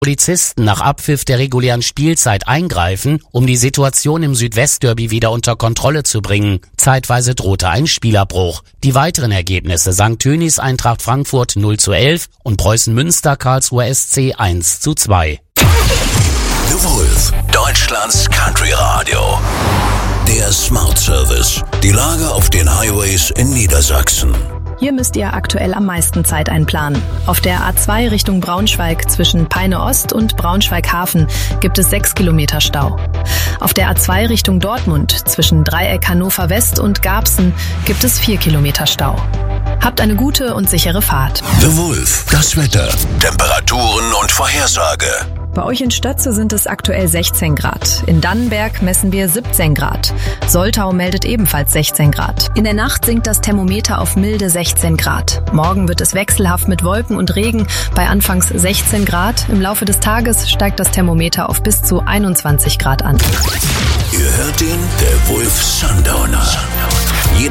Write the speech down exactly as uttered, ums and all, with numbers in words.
Polizisten nach Abpfiff der regulären Spielzeit eingreifen, um die Situation im Südwestderby wieder unter Kontrolle zu bringen. Zeitweise drohte ein Spielabbruch. Die weiteren Ergebnisse: Sankt Tönis Eintracht Frankfurt null zu elf und Preußen Münster Karlsruher S C eins zu zwei. The Wolf, Deutschlands Country Radio. Der Smart Service. Die Lage auf den Highways in Niedersachsen. Hier müsst ihr aktuell am meisten Zeit einplanen. Auf der A zwei Richtung Braunschweig zwischen Peine Ost und Braunschweig Hafen gibt es sechs Kilometer Stau. Auf der A zwei Richtung Dortmund zwischen Dreieck Hannover West und Garbsen gibt es vier Kilometer Stau. Habt eine gute und sichere Fahrt. The Wolf, das Wetter, Temperaturen und Vorhersage. Bei euch in Stötze sind es aktuell sechzehn Grad. In Dannenberg messen wir siebzehn Grad. Soltau meldet ebenfalls sechzehn Grad. In der Nacht sinkt das Thermometer auf milde sechzehn Grad. Morgen wird es wechselhaft mit Wolken und Regen bei anfangs sechzehn Grad. Im Laufe des Tages steigt das Thermometer auf bis zu einundzwanzig Grad an. Ihr hört ihn, der Wolf Sundowner.